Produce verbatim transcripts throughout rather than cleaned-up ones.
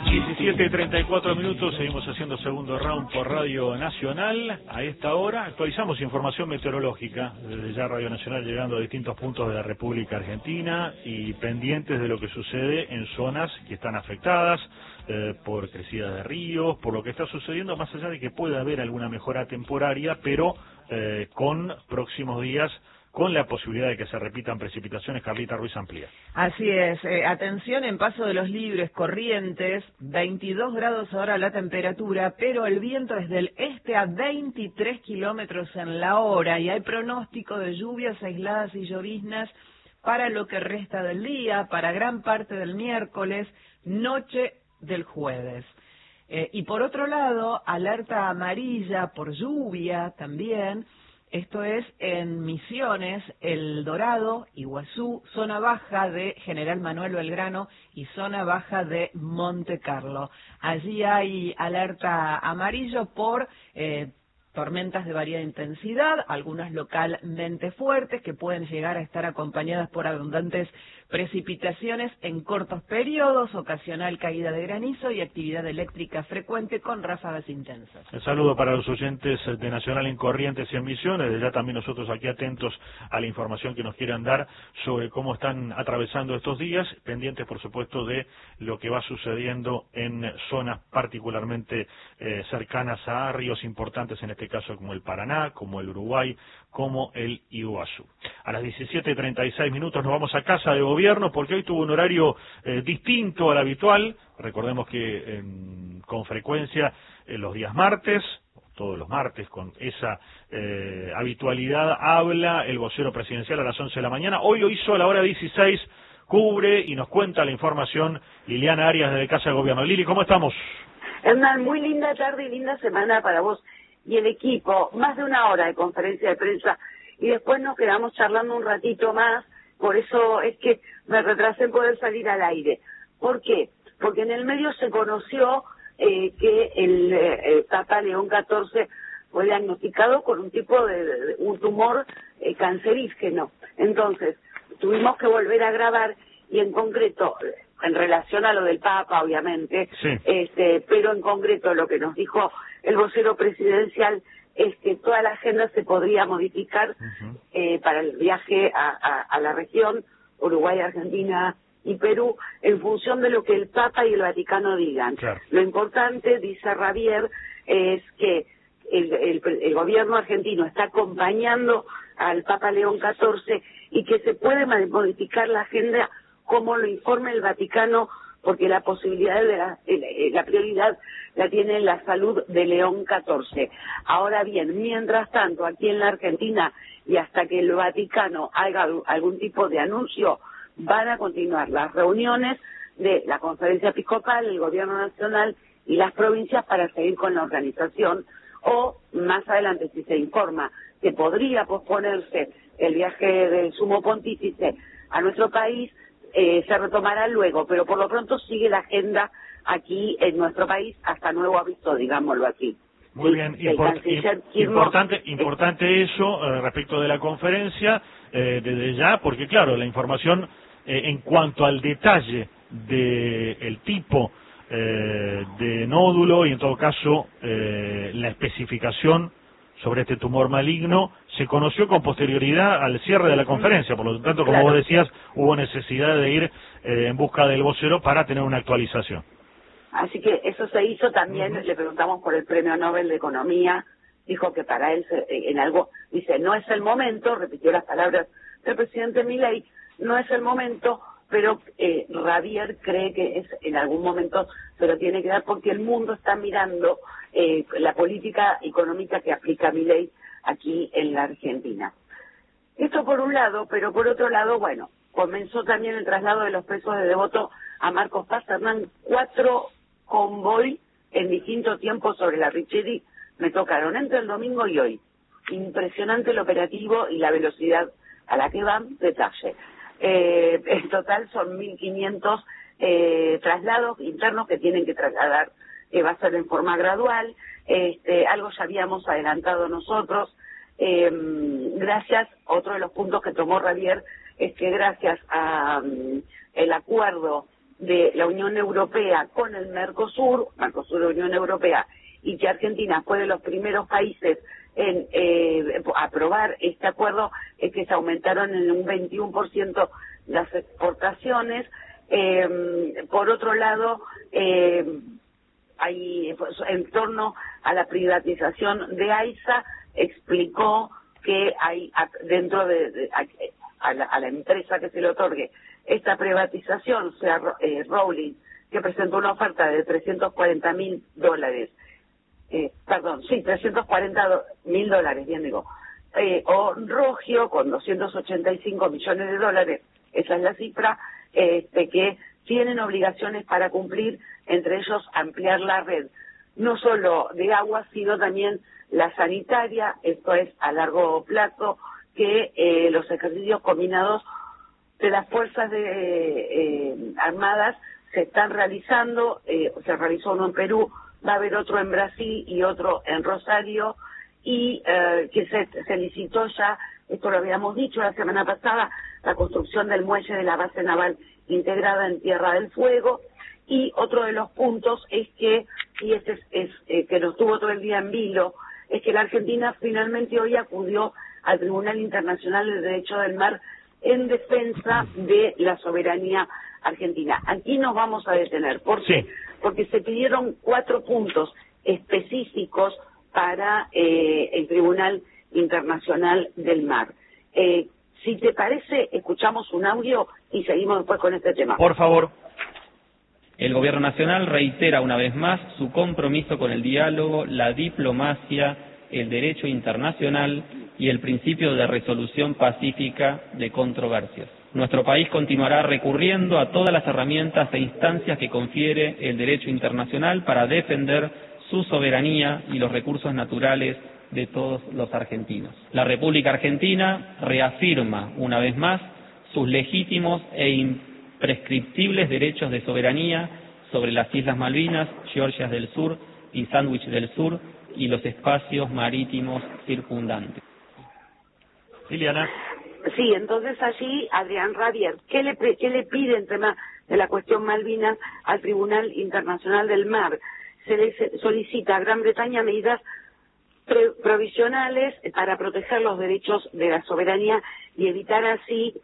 diecisiete y treinta y cuatro minutos, seguimos haciendo segundo round por Radio Nacional. A esta hora actualizamos información meteorológica, desde ya Radio Nacional llegando a distintos puntos de la República Argentina y pendientes de lo que sucede en zonas que están afectadas eh, por crecidas de ríos, por lo que está sucediendo, más allá de que pueda haber alguna mejora temporaria, pero eh, con próximos días, con la posibilidad de que se repitan precipitaciones. Carlita Ruiz amplía. Así es, eh, atención en Paso de los Libres, Corrientes, veintidós grados ahora la temperatura, pero el viento es del este a veintitrés kilómetros en la hora y hay pronóstico de lluvias aisladas y lloviznas para lo que resta del día, para gran parte del miércoles, noche del jueves. Eh, y por otro lado, alerta amarilla por lluvia también. Esto es en Misiones, El Dorado, Iguazú, zona baja de General Manuel Belgrano y zona baja de Monte Carlo. Allí hay alerta amarillo por eh, tormentas de variada intensidad, algunas localmente fuertes que pueden llegar a estar acompañadas por abundantes precipitaciones en cortos periodos, ocasional caída de granizo y actividad eléctrica frecuente con ráfagas intensas. El saludo para los oyentes de Nacional en Corrientes y en Misiones, desde ya también nosotros aquí atentos a la información que nos quieran dar sobre cómo están atravesando estos días, pendientes por supuesto de lo que va sucediendo en zonas particularmente eh, cercanas a ríos importantes, en este caso como el Paraná, como el Uruguay, como el Iguazú. A las diecisiete y treinta y seis minutos nos vamos a Casa de Gobierno porque hoy tuvo un horario eh, distinto al habitual. Recordemos que eh, con frecuencia eh, los días martes, todos los martes con esa eh, habitualidad, habla el vocero presidencial a las once de la mañana. Hoy lo hizo a la hora dieciséis, cubre y nos cuenta la información Liliana Arias desde Casa de Gobierno. Lili, ¿cómo estamos? Hernán, muy linda tarde y linda semana para vos y el equipo, más de una hora de conferencia de prensa y después nos quedamos charlando un ratito más, por eso es que me retrasé en poder salir al aire. ¿Por qué? Porque en el medio se conoció eh, que el, eh, el Papa León catorce fue diagnosticado con un tipo de, de un tumor eh, cancerígeno. Entonces, tuvimos que volver a grabar y en concreto, en relación a lo del Papa, obviamente, sí. este, pero en concreto lo que nos dijo el vocero presidencial es que toda la agenda se podría modificar uh-huh. eh, para el viaje a, a, a la región, Uruguay, Argentina y Perú, en función de lo que el Papa y el Vaticano digan. Claro. Lo importante, dice Javier, es que el, el, el gobierno argentino está acompañando al Papa León catorce y que se puede modificar la agenda como lo informe el Vaticano, porque la posibilidad de la, la prioridad la tiene la salud de León catorce. Ahora bien, mientras tanto, aquí en la Argentina, y hasta que el Vaticano haga algún tipo de anuncio, van a continuar las reuniones de la Conferencia Episcopal, el Gobierno Nacional y las provincias para seguir con la organización, o más adelante, si se informa que podría posponerse el viaje del Sumo Pontífice a nuestro país, Eh, se retomará luego, pero por lo pronto sigue la agenda aquí en nuestro país hasta nuevo aviso, digámoslo así. Muy bien, Import, importante, importante eso eh, respecto de la conferencia, eh, desde ya, porque claro, la información eh, en cuanto al detalle del tipo eh, de nódulo y en todo caso eh, la especificación sobre este tumor maligno se conoció con posterioridad al cierre de la conferencia, por lo tanto, como claro. vos decías, hubo necesidad de ir eh, en busca del vocero para tener una actualización. Así que eso se hizo también, uh-huh. le preguntamos por el Premio Nobel de Economía, dijo que para él en algo, dice, no es el momento, repitió las palabras del presidente Milei, no es el momento, pero eh, Javier cree que es en algún momento se lo tiene que dar porque el mundo está mirando eh, la política económica que aplica Milei aquí en la Argentina. Esto por un lado, pero por otro lado, bueno, comenzó también el traslado de los presos de Devoto a Marcos Paz. Hernán, cuatro convoy en distintos tiempos sobre la Richeri me tocaron entre el domingo y hoy. Impresionante el operativo y la velocidad a la que van, detalle. Eh, en total son mil quinientos eh, traslados internos que tienen que trasladar, que va a ser en forma gradual, este, algo ya habíamos adelantado nosotros, eh, gracias, otro de los puntos que tomó Javier es que gracias a um, el acuerdo de la Unión Europea con el Mercosur, Mercosur Unión Europea, y que Argentina fue de los primeros países en eh, aprobar este acuerdo, es que se aumentaron en un veintiuno por ciento las exportaciones. Eh, por otro lado, eh, hay, pues, en torno a la privatización de AISA, explicó que hay dentro de, de a, la, a la empresa que se le otorgue esta privatización, o sea, eh, Rowling, que presentó una oferta de trescientos cuarenta mil dólares, eh, perdón, sí, trescientos cuarenta mil dólares, bien digo, eh, o Rogio con doscientos ochenta y cinco millones de dólares, esa es la cifra, este, que tienen obligaciones para cumplir, entre ellos ampliar la red, no solo de agua, sino también la sanitaria, esto es a largo plazo, que eh, los ejercicios combinados de las fuerzas de, eh, armadas se están realizando, eh, se realizó uno en Perú, va a haber otro en Brasil y otro en Rosario, y eh, que se, se licitó ya, esto lo habíamos dicho la semana pasada, la construcción del muelle de la base naval integrada en Tierra del Fuego. Y otro de los puntos es que, y este es, es eh, que nos tuvo todo el día en vilo, es que la Argentina finalmente hoy acudió al Tribunal Internacional del Derecho del Mar en defensa de la soberanía argentina. Aquí nos vamos a detener. ¿Por qué? Sí. Porque se pidieron cuatro puntos específicos para eh, el Tribunal Internacional del Mar. Eh, si te parece, escuchamos un audio y seguimos después con este tema. Por favor. El Gobierno Nacional reitera una vez más su compromiso con el diálogo, la diplomacia, el derecho internacional y el principio de resolución pacífica de controversias. Nuestro país continuará recurriendo a todas las herramientas e instancias que confiere el derecho internacional para defender su soberanía y los recursos naturales de todos los argentinos. La República Argentina reafirma una vez más sus legítimos e imprescriptibles derechos de soberanía sobre las Islas Malvinas, Georgias del Sur y Sandwich del Sur y los espacios marítimos circundantes. Liliana. Sí, entonces allí, Adrián Rabier, ¿qué le, qué le pide en tema de la cuestión Malvinas al Tribunal Internacional del Mar? Se le solicita a Gran Bretaña medidas provisionales para proteger los derechos de la soberanía y evitar así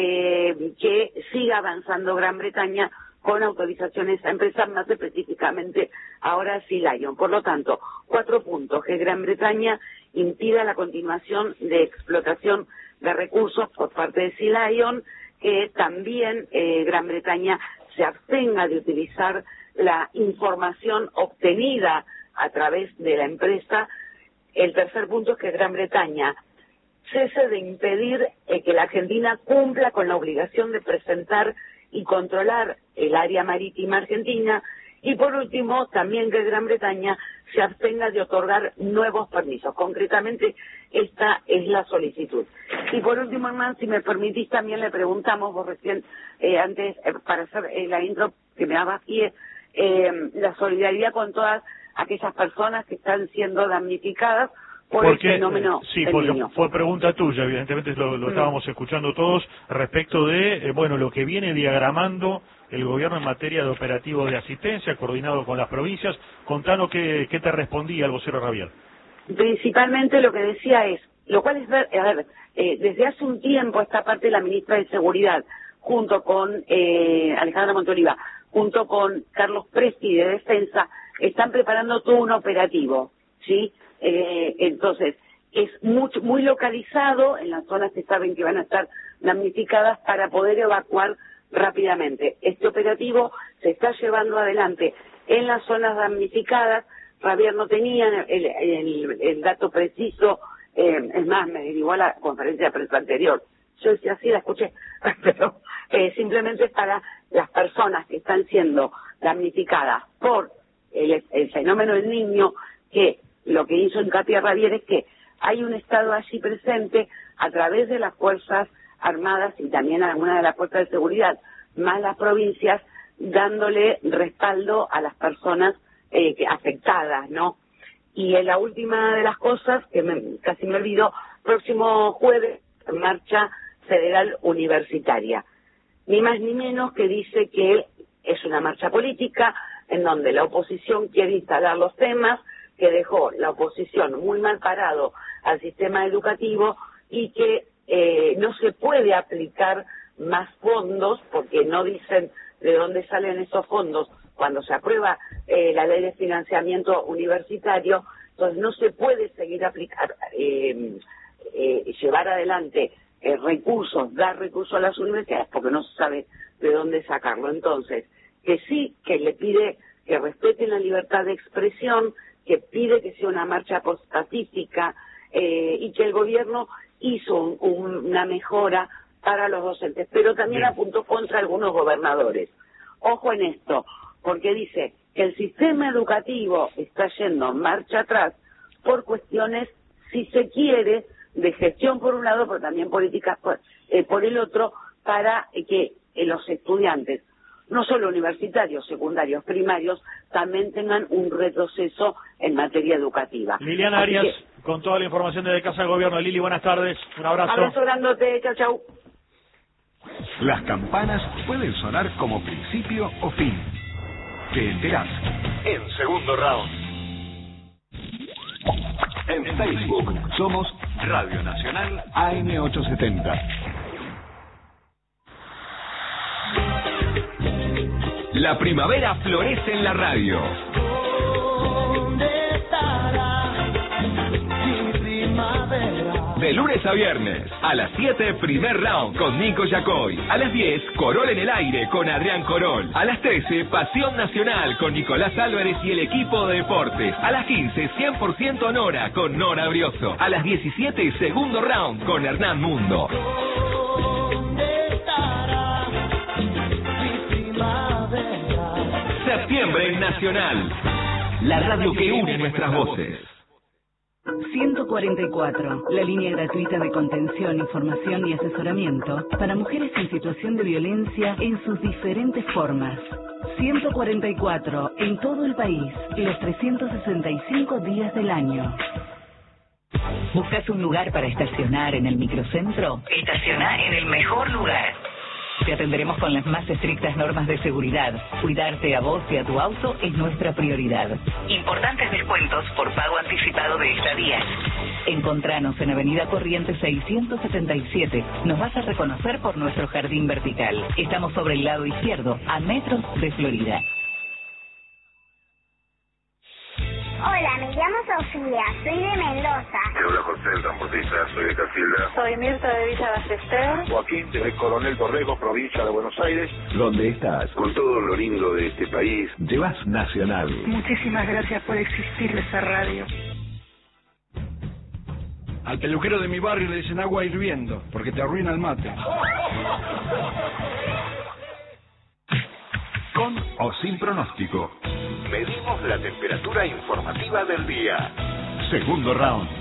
eh, que siga avanzando Gran Bretaña con autorizaciones a empresas, más específicamente ahora Sea Lion. Por lo tanto, cuatro puntos: que Gran Bretaña impida la continuación de explotación de recursos por parte de Sea Lion, que también eh, Gran Bretaña se abstenga de utilizar la información obtenida a través de la empresa. El tercer punto es que Gran Bretaña cese de impedir eh, que la Argentina cumpla con la obligación de presentar y controlar el área marítima argentina. Y por último, también que Gran Bretaña se abstenga de otorgar nuevos permisos. Concretamente, esta es la solicitud. Y por último, hermano, si me permitís, también le preguntamos, vos recién, eh, antes, eh, para hacer eh, la intro que me daba pie, eh, la solidaridad con todas aquellas personas que están siendo damnificadas por porque, el fenómeno eh, sí, del porque niño. fue pregunta tuya, evidentemente lo, lo Mm. estábamos escuchando todos, respecto de, eh, bueno, lo que viene diagramando el gobierno en materia de operativo de asistencia, coordinado con las provincias. Contanos qué, qué te respondía el vocero Rabier. Principalmente lo que decía es, lo cual es ver, a ver, eh, desde hace un tiempo esta parte de la ministra de Seguridad, junto con eh, Alejandra Montoliva, junto con Carlos Presti de Defensa, están preparando todo un operativo, ¿sí? Eh, entonces, es muy, muy localizado en las zonas que saben que van a estar damnificadas para poder evacuar rápidamente. Este operativo se está llevando adelante en las zonas damnificadas. Rabier no tenía el, el, el dato preciso, eh, es más, me derivó a la conferencia de prensa anterior. Yo decía, sí, la escuché, pero eh, simplemente es para las personas que están siendo damnificadas por el, el fenómeno del niño, que lo que hizo hincapié Rabier es que hay un Estado allí presente a través de las Fuerzas Armadas y también algunas de las fuerzas de seguridad, más las provincias, dándole respaldo a las personas eh, que, afectadas, ¿no? Y en la última de las cosas, que me, casi me olvidó, próximo jueves, marcha federal universitaria. Ni más ni menos que dice que es una marcha política en donde la oposición quiere instalar los temas que dejó la oposición muy mal parado al sistema educativo y que eh, no se puede aplicar más fondos porque no dicen de dónde salen esos fondos cuando se aprueba eh, la ley de financiamiento universitario. Entonces no se puede seguir aplicar, eh, eh, llevar adelante eh, recursos, dar recursos a las universidades porque no se sabe de dónde sacarlo. Entonces, que sí, que le pide que respeten la libertad de expresión, que pide que sea una marcha pacífica eh, y que el gobierno hizo un, un, una mejora para los docentes, pero también Bien. apuntó contra algunos gobernadores. Ojo en esto, porque dice que el sistema educativo está yendo marcha atrás por cuestiones, si se quiere, de gestión por un lado, pero también políticas por, eh, por el otro, para eh, que eh, los estudiantes, no solo universitarios, secundarios, primarios, también tengan un retroceso en materia educativa. Liliana Así Arias, que, con toda la información desde Casa de Gobierno. Lili, buenas tardes, un abrazo. Abrazo grandote, chau, chau. Las campanas pueden sonar como principio o fin. Te enterás en Segundo Round. En Facebook somos Radio Nacional A M ochocientos setenta. La primavera florece en la radio. ¿Dónde estará mi primavera? De lunes a viernes, a las siete, primer round con Nico Yacoy. A las diez, Corol en el aire con Adrián Corol. A las trece, Pasión Nacional con Nicolás Álvarez y el equipo de deportes. A las quince, cien por ciento Nora con Nora Brioso. A las diecisiete, segundo round con Hernán Mundo. Septiembre Nacional, la radio que une nuestras voces. ciento cuarenta y cuatro, la línea gratuita de contención, información y asesoramiento para mujeres en situación de violencia en sus diferentes formas. ciento cuarenta y cuatro, en todo el país, los trescientos sesenta y cinco días del año. ¿Buscas un lugar para estacionar en el microcentro? Estaciona en el mejor lugar. Te atenderemos con las más estrictas normas de seguridad. Cuidarte a vos y a tu auto es nuestra prioridad. Importantes descuentos por pago anticipado de estadía. Encontranos en Avenida Corrientes seiscientos setenta y siete. Nos vas a reconocer por nuestro jardín vertical. Estamos sobre el lado izquierdo, a metros de Florida. Hola, me llamo Sofía, soy de Mendoza. Hola, José, el transportista, soy de Casilda. Soy Mirta de Villa Ballester. Joaquín, de Coronel Torrejos, provincia de Buenos Aires. ¿Dónde estás? Con todo lo lindo de este país. Llevas Nacional. Muchísimas gracias por existir esa radio. Al peluquero de mi barrio le dicen agua hirviendo, porque te arruina el mate. Con o sin pronóstico. Medimos la temperatura informativa del día. Segundo round.